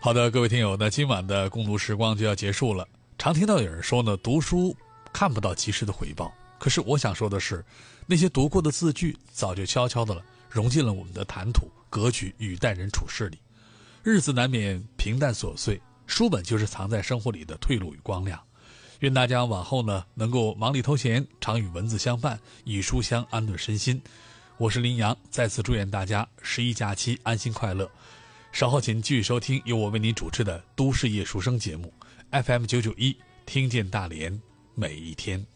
好的，各位听友，那今晚的共读时光就要结束了。常听到有人说呢，读书看不到及时的回报。可是我想说的是，那些读过的字句早就悄悄的融进了我们的谈吐、格局与待人处事里。日子难免平淡琐碎，书本就是藏在生活里的退路与光亮。愿大家往后呢能够忙里偷闲，常与文字相伴，以书香安顿身心。我是林阳，再次祝愿大家11假期安心快乐。稍后请继续收听由我为您主持的都市夜书声节目 FM 991，听见大连每一天。